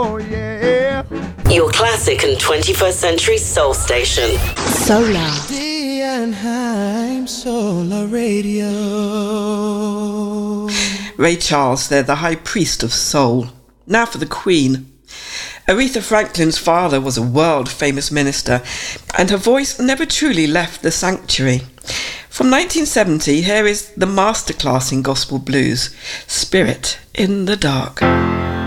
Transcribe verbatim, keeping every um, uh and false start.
Oh, yeah. Your classic and twenty-first century soul station. Solar. Dianheim Solar Radio. Ray Charles, they're the high priest of soul. Now for the Queen. Aretha Franklin's father was a world-famous minister, and her voice never truly left the sanctuary. From nineteen seventy, here is the masterclass in gospel blues, Spirit in the Dark.